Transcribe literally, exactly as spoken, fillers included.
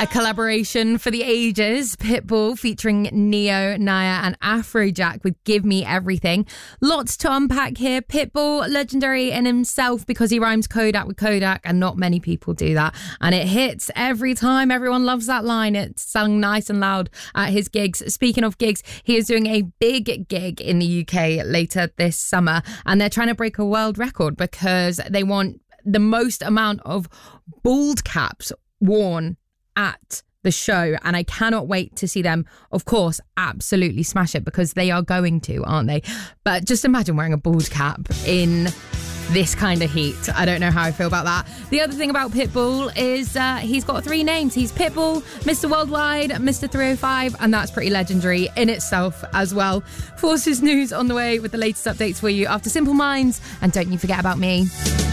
A collaboration for the ages. Pitbull featuring Neo, Naya and Afrojack with Give Me Everything. Lots to unpack here. Pitbull, legendary in himself because he rhymes Kodak with Kodak, and not many people do that. And it hits every time. Everyone loves that line. It's sung nice and loud at his gigs. Speaking of gigs, he is doing a big gig in the U K later this summer, and they're trying to break a world record because they want the most amount of bald caps worn at the show, and I cannot wait to see them, of course, absolutely smash it, because they are going to, aren't they? But just imagine wearing a bald cap in this kind of heat. I don't know how I feel about that. The other thing about Pitbull is uh, he's got three names. He's Pitbull, Mister Worldwide, Mister three oh five, and that's pretty legendary in itself as well. Forces News on the way with the latest updates for you after Simple Minds, and don't you forget about me.